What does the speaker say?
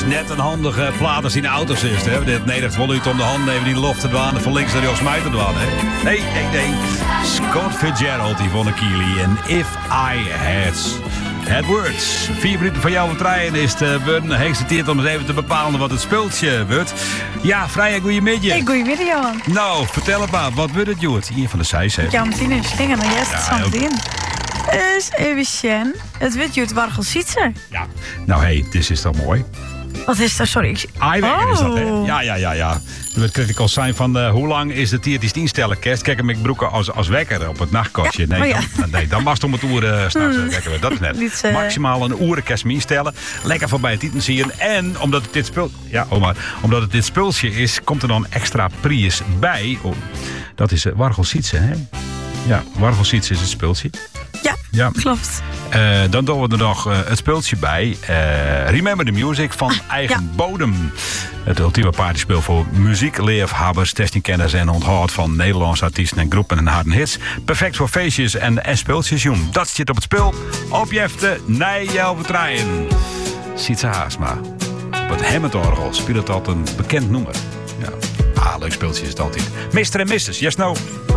net een handige plaat als die in de auto's is. Hè? Dit nederigt wel uit om de hand even die lof te dwaan. Van links naar rechts mij te dwaan. Nee. Scott Fitzgerald, Yvonne Keely en If I Had Words. 4 minuten van jou vertreien is de worden. Heegste tijd om eens even te bepalen wat het speeltje wordt. Ja, Freya, goeiemiddag. Hey, goeiemiddag, Johan. Nou, vertel het maar. Wat wordt het, Joert? Hier van de Seis, hè? Ja, meteen even zingen. Dan is het Ja, zo meteen. Is even zien. Het wordt Joert Wargelsietser. Ja. Nou, dit is toch mooi? Wat is dat? Sorry. Iwerker is dat, hè? Ja. Het kritical zijn van hoe lang is de tiert die instellen kerst? Kijk hem ik broeken als wekker op het nachtkastje. Nee, dan mag het om het uur s'nachts wekken. Dat is net. Niet, Maximaal een uur kerst me instellen. Lekker voorbij het eten zien. En omdat het dit spul... Ja, oma. Omdat het dit spulsje is, komt er dan extra prijs bij. Oh, dat is Wargelsietsen, hè? Ja, Wargelsietsen is het spulsje. Ja, klopt. Dan doen we er nog het speeltje bij. Remember the Music van Eigen Bodem. Het ultieme partyspel voor muziekleefhabbers, testingkenners en onthoud van Nederlandse artiesten en groepen en harde hits. Perfect voor feestjes en speeltjes. Jong. Dat zit op het spel. Op je hefte, nee, jou vertraaien. Sietse Haasma. Op het Hammond-orgel speelt dat een bekend nummer. Ja. Leuk speeltje is het altijd. Mr. en Mrs. Yes, no.